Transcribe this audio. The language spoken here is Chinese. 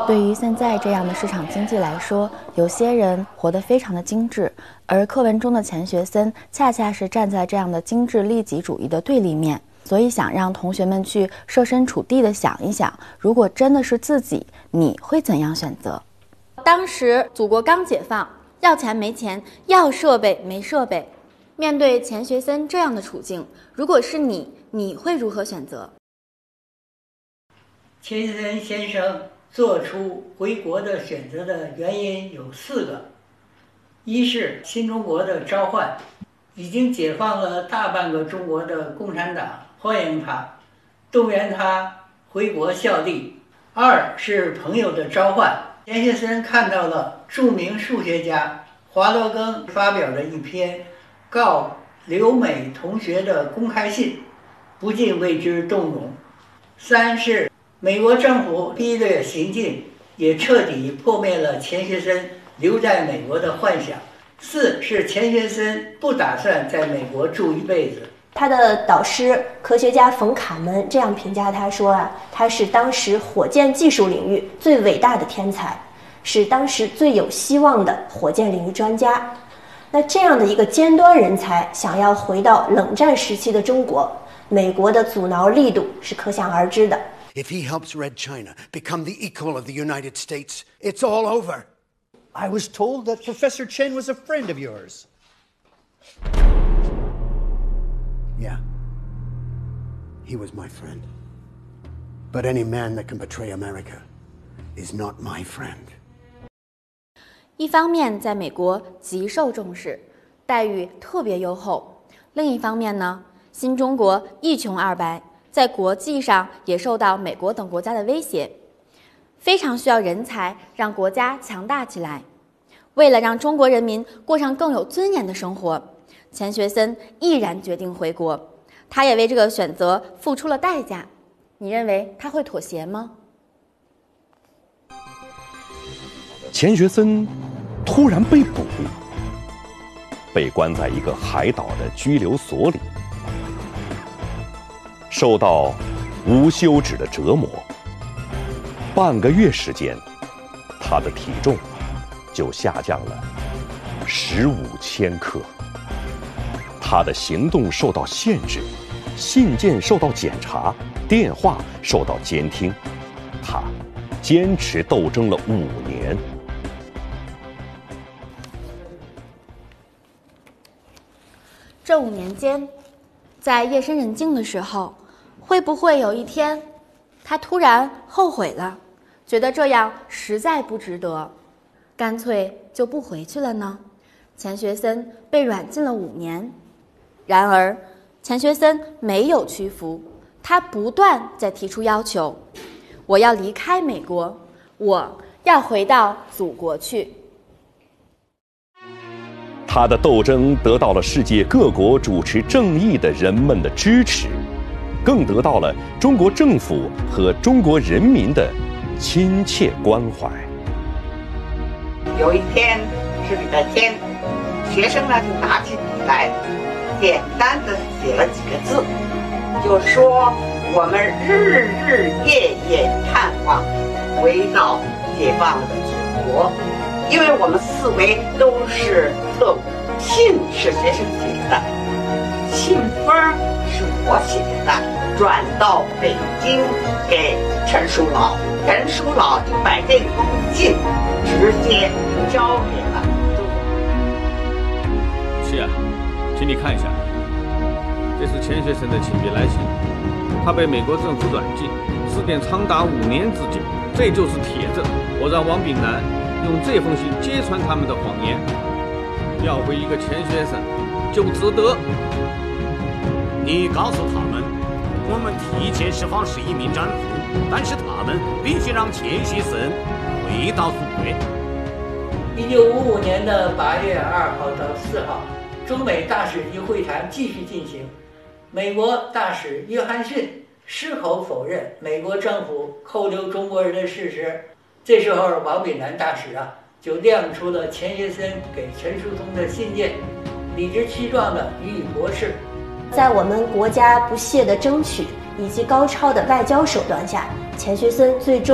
对于现在这样的市场经济来说，有些人活得非常的精致，而课文中的钱学森恰恰是站在这样的精致利己主义的对立面。所以想让同学们去设身处地的想一想，如果真的是自己，你会怎样选择？ 当时祖国刚解放，要钱没钱，要设备没设备。面对钱学森这样的处境，如果是你会如何选择？ 钱学森先生做出回国的选择的原因有4个：一是新中国的召唤，已经解放了大半个中国的共产党欢迎他，动员他回国效力；二是朋友的召唤，钱学森看到了著名数学家华罗庚发表的一篇告留美同学的公开信，不禁为之动容；三是美国政府逼的行径也彻底破灭了钱学森留在美国的幻想；四是钱学森不打算在美国住一辈子。 他的导师科学家冯卡门这样评价他说他是当时火箭技术领域最伟大的天才，是当时最有希望的火箭领域专家。那这样的一个尖端人才想要回到冷战时期的中国，美国的阻挠力度是可想而知的。 If he helps Red China become the equal of the United States, it's all over. I was told that Professor Chen was a friend of yours. Yeah, he was my friend. But any man that can betray America is not my friend. 一方面在美国极受重视，待遇特别优厚；另一方面呢，新中国一穷二白，在国际上也受到美国等国家的威胁，非常需要人才让国家强大起来。为了让中国人民过上更有尊严的生活，钱学森毅然决定回国，他也为这个选择付出了代价。你认为他会妥协吗？ 钱学森突然被捕，被关在一个海岛的拘留所里，受到无休止的折磨。半个月时间，他的体重就下降了15000克。他的行动受到限制，信件受到检查，电话受到监听。他坚持斗争了5年。 这5年间，在夜深人静的时候，会不会有一天，他突然后悔了，觉得这样实在不值得，干脆就不回去了呢？钱学森被软禁了5年，然而钱学森没有屈服，他不断在提出要求：我要离开美国，我要回到祖国去。 他的斗争得到了世界各国主持正义的人们的支持，更得到了中国政府和中国人民的亲切关怀。 有一天是礼拜天，学生呢就拿起笔来，简单的写了几个字，就说我们日日夜夜盼望回到解放的祖国，因为我们4位都是特务。信是学生写的，信封是我写的，转到北京给陈叔老，陈叔老就把这封信直接交给了中国。 是啊，请你看一下，这是钱学森的亲笔来信，他被美国政府软禁，时间长达5年之久，这就是铁证。我让王炳南用这封信揭穿他们的谎言。要回一个钱学森就值得。 你告诉他们，我们提前释放11名战俘，但是他们必须让钱学森回到祖国。 1955年的8月2号到4号，中美大使级会谈继续进行。美国大使约翰逊矢口否认美国政府扣留中国人的事实。这时候，王炳南大使就亮出了钱学森给陈叔通的信件，理直气壮地予以驳斥。 在我们国家不懈的争取以及高超的外交手段下，钱学森最终